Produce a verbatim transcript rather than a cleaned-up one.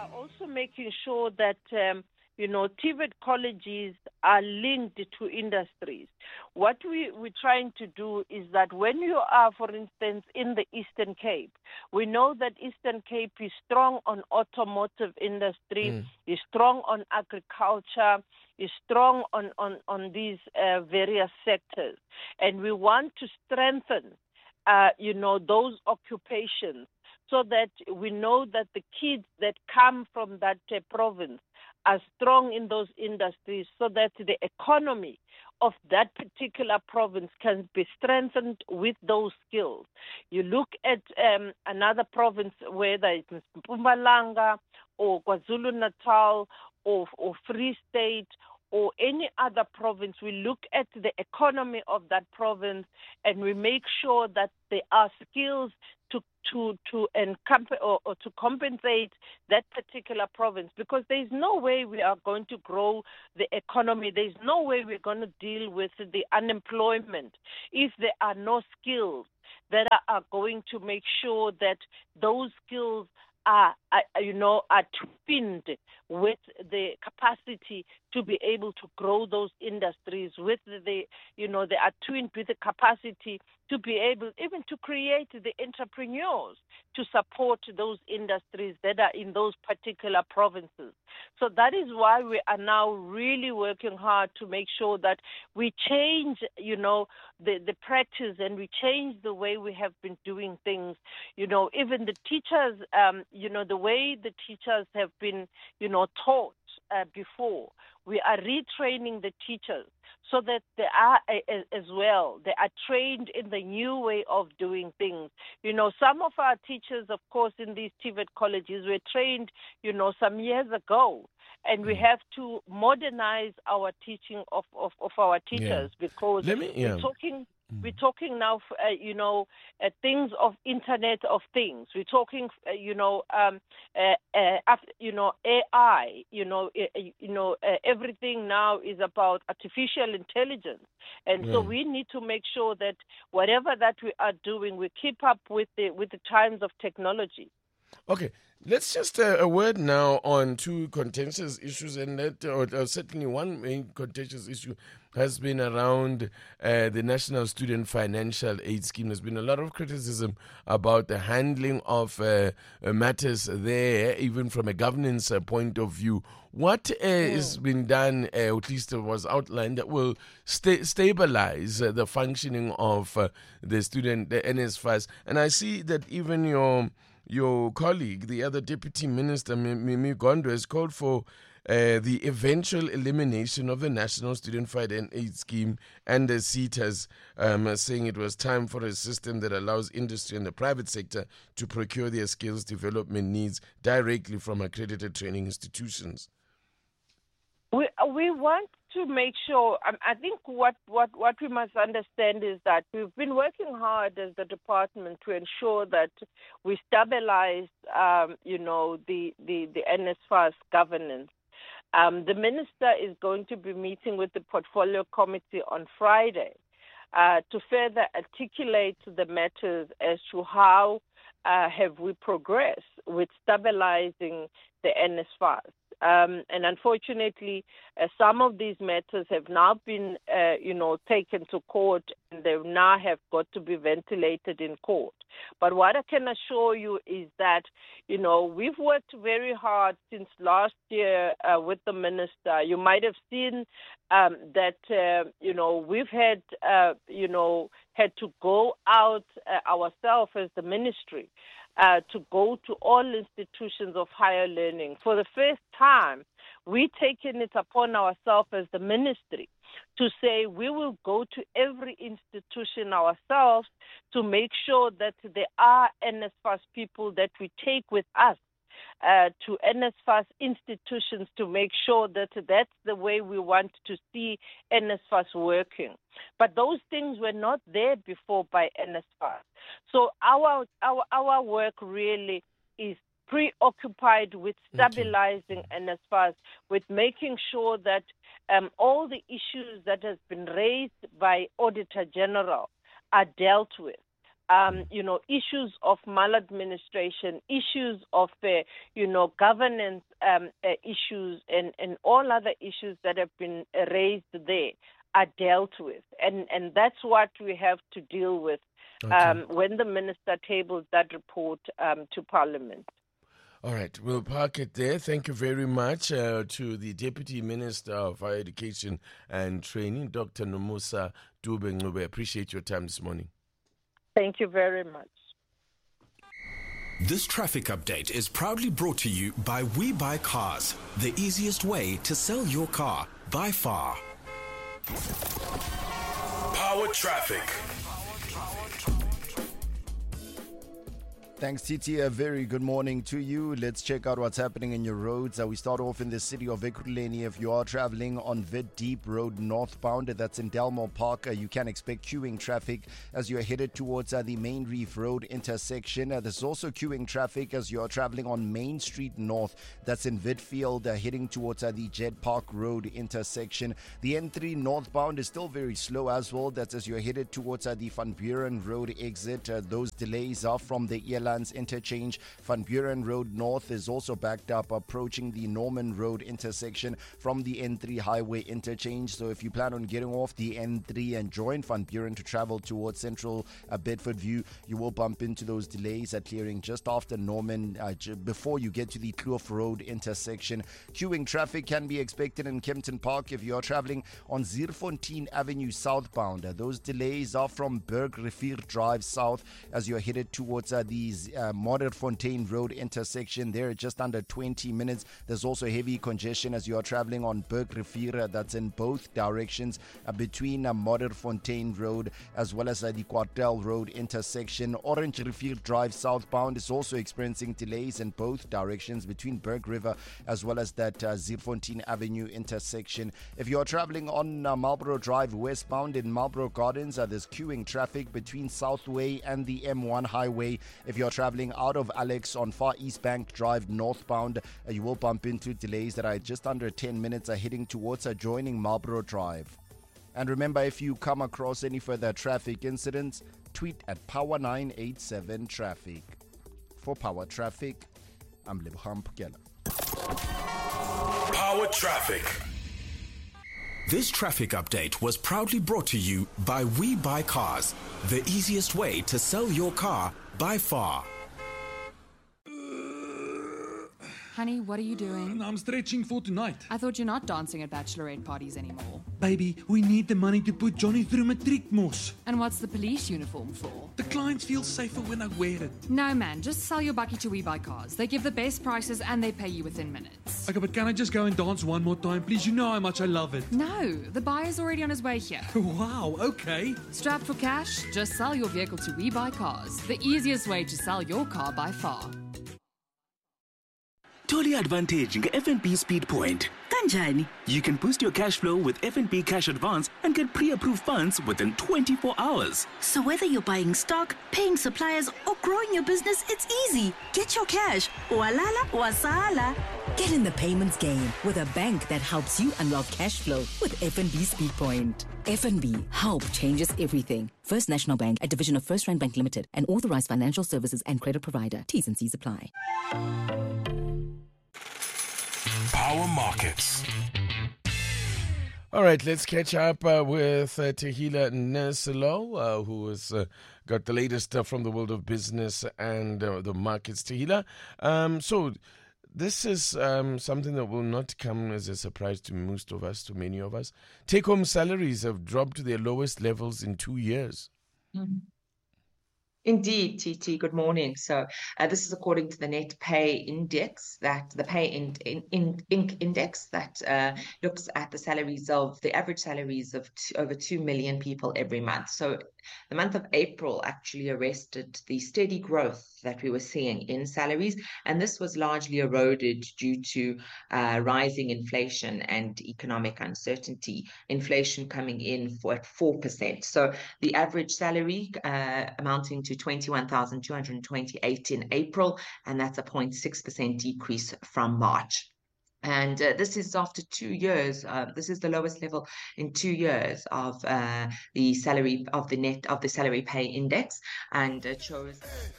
also making sure that, um, you know, T V E T colleges are linked to industries. What we, we're trying to do is that when you are, for instance, in the Eastern Cape, we know that Eastern Cape is strong on automotive industry, Mm. is strong on agriculture, is strong on, on, on these uh, various sectors. And we want to strengthen, uh, you know, those occupations so that we know that the kids that come from that uh, province are strong in those industries so that the economy of that particular province can be strengthened with those skills. You look at um, another province, whether it's Mpumalanga or KwaZulu-Natal or, or Free State or any other province, we look at the economy of that province and we make sure that there are skills to to to encamp- or, or to compensate that particular province, because there is no way we are going to grow the economy. There is no way we're going to deal with the unemployment if there are no skills that are, are going to make sure that those skills are, are, you know, are twinned with the capacity to be able to grow those industries, with the, you know, they are twinned with the capacity to be able even to create the entrepreneurs to support those industries that are in those particular provinces. So that is why we are now really working hard to make sure that we change, you know, the, the practice and we change the way we have been doing things. You know, even the teachers, um, you know, the way the teachers have been, you know, taught uh, before. We are retraining the teachers so that they are uh, as well. They are trained in the new way of doing things. You know, some of our teachers, of course, in these T V E T colleges were trained, you know, some years ago. And we have to modernize our teaching of, of, of our Yeah. teachers because Let me, yeah. we're talking we're talking now, uh, you know, uh, things of Internet of Things. We're talking, uh, you know, um, uh, uh, af- you know, A I. You know, uh, you know, uh, everything now is about artificial intelligence, and so Yeah. we need to make sure that whatever that we are doing, we keep up with the with the times of technology. Okay, let's just uh, a word now on two contentious issues, and that, or, or certainly one main contentious issue has been around uh, the National Student Financial Aid Scheme. There's been a lot of criticism about the handling of uh, uh, matters there, even from a governance uh, point of view. What uh, Mm. is being done, uh, at least was outlined, that will sta- stabilize uh, the functioning of uh, the student, the N S F A S? And I see that even your your colleague, the other Deputy Minister, Mimi Gondo, has called for uh, the eventual elimination of the National Student Financial Aid Scheme and the SETAs, um, saying it was time for a system that allows industry and the private sector to procure their skills development needs directly from accredited training institutions. We we want to make sure. Um, I think what, what, what we must understand is that we've been working hard as the department to ensure that we stabilize, um, you know, the the the N S F A S governance. Um, the minister is going to be meeting with the portfolio committee on Friday uh, to further articulate the matters as to how uh, have we progressed with stabilizing the N S F A S. Um, and unfortunately, uh, some of these matters have now been, uh, you know, taken to court, and they now have got to be ventilated in court. But what I can assure you is that, you know, we've worked very hard since last year uh, with the minister. You might have seen um, that, uh, you know, we've had, uh, you know, had to go out uh, ourselves as the ministry. Uh, to go to all institutions of higher learning. For the first time, we've taken it upon ourselves as the ministry to say we will go to every institution ourselves to make sure that there are N S F A S people that we take with us uh, to N S F A S institutions to make sure that that's the way we want to see N S F A S working. But those things were not there before by N S F A S. So our our our work really is preoccupied with stabilizing N S F A S, with making sure that um, all the issues that has been raised by Auditor General are dealt with. um, you know, issues of maladministration, issues of, uh, you know, governance um, uh, issues, and, and all other issues that have been raised there are dealt with. And, and that's what we have to deal with Okay. um, when the minister tables that report um, to Parliament. All right, we'll park it there. Thank you very much uh, to the Deputy Minister of Higher Education and Training, Doctor Nomusa Dube. We appreciate your time this morning. Thank you very much. This traffic update is proudly brought to you by We Buy Cars, the easiest way to sell your car by far. Power traffic. Thanks, Titi. A very good morning to you. Let's check out what's happening in your roads. Uh, we start off in the city of Ekurhuleni. If you are traveling on Vid Deep Road northbound, that's in Delmore Park, uh, you can expect queuing traffic as you're headed towards uh, the Main Reef Road intersection. Uh, there's also queuing traffic as you are traveling on Main Street North. That's in Vidfield, uh, heading towards uh, the Jed Park Road intersection. The N three northbound is still very slow as well. That's as you're headed towards uh, the Van Buren Road exit. Uh, those delays are from the Elan interchange. Van Buren Road North is also backed up approaching the Norman Road intersection from the N three highway interchange. So if you plan on getting off the N three and join Van Buren to travel towards central uh, Bedford View, you will bump into those delays at clearing just after Norman uh, j- before you get to the Kloof Road intersection. Queuing traffic can be expected in Kempton Park if you are traveling on Zierfontein Avenue southbound. Uh, those delays are from Berg Rivier Drive south as you're headed towards uh, the uh, Modderfontein Road intersection. There just under twenty minutes. There's also heavy congestion as you are traveling on Berg Rivier. That's in both directions uh, between uh, Modderfontein Road as well as uh, the Quartel Road intersection. Orange Rivier Drive southbound is also experiencing delays in both directions between Berg River as well as that uh, Zierfontein Avenue intersection. If you are traveling on uh, Marlborough Drive westbound in Marlborough Gardens, uh, there's queuing traffic between Southway and the M one highway. If you're traveling out of Alex on Far East Bank Drive northbound, uh, you will bump into delays that are just under ten minutes are heading towards adjoining Marlborough Drive. And remember, if you come across any further traffic incidents, tweet at Power nine eight seven Traffic. For Power Traffic, I'm Lebogang Phokela. Power traffic. This traffic update was proudly brought to you by We Buy Cars, the easiest way to sell your car by far. Honey, what are you doing? I'm stretching for tonight. I thought you're not dancing at bachelorette parties anymore. Baby, we need the money to put Johnny through matric mos. And what's the police uniform for? The clients feel safer when I wear it. No, man, just sell your bucky to We Buy Cars. They give the best prices and they pay you within minutes. Okay, but can I just go and dance one more time, please? You know how much I love it. No, the buyer's already on his way here. Wow, okay. Strapped for cash? Just sell your vehicle to We Buy Cars. The easiest way to sell your car by far. Totally advantage nge-F N B Speed Point. Kanjani? You can boost your cash flow with F N B Cash Advance and get pre-approved funds within twenty-four hours. So whether you're buying stock, paying suppliers, or growing your business, it's easy. Get your cash. Walala, wasala. Get in the payments game with a bank that helps you unlock cash flow with F N B Speed Point. F N B, help changes everything. First National Bank, a division of First Rand Bank Limited, an authorized financial services and credit provider. T's and C's apply. Power markets. All right, let's catch up uh, with uh, Tehila Neselo, uh, who has uh, got the latest uh, from the world of business and uh, the markets. Tehila, um, so this is um, something that will not come as a surprise to most of us, to many of us. Take-home salaries have dropped to their lowest levels in two years. Mm-hmm. Indeed, T T, good morning. So uh, this is according to the Net Pay Index, that the Pay in, in, in, Inc Index that uh, looks at the salaries of the average salaries of t- over two million people every month. So the month of April actually arrested the steady growth that we were seeing in salaries, and this was largely eroded due to uh, rising inflation and economic uncertainty. Inflation coming in for at four percent. So the average salary uh, amounting to twenty-one thousand two hundred twenty-eight in April, and that's a zero point six percent decrease from March. And uh, this is after two years. Uh, this is the lowest level in two years of uh, the salary of the net of the salary pay index, and it shows.